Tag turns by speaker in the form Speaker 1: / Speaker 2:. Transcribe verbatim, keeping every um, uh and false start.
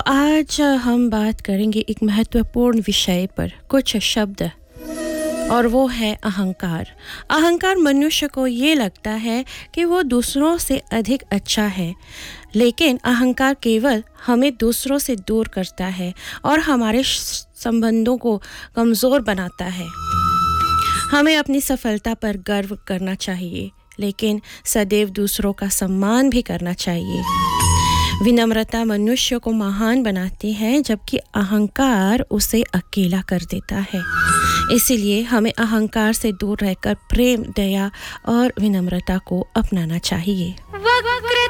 Speaker 1: आज हम बात करेंगे एक महत्वपूर्ण विषय पर, कुछ शब्द, और वो है अहंकार। अहंकार मनुष्य को ये लगता है कि वो दूसरों से अधिक अच्छा है, लेकिन अहंकार केवल हमें दूसरों से दूर करता है और हमारे संबंधों को कमज़ोर बनाता है। हमें अपनी सफलता पर गर्व करना चाहिए, लेकिन सदैव दूसरों का सम्मान भी करना चाहिए। विनम्रता मनुष्य को महान बनाती है, जबकि अहंकार उसे अकेला कर देता है। इसलिए हमें अहंकार से दूर रहकर प्रेम, दया और विनम्रता को अपनाना चाहिए।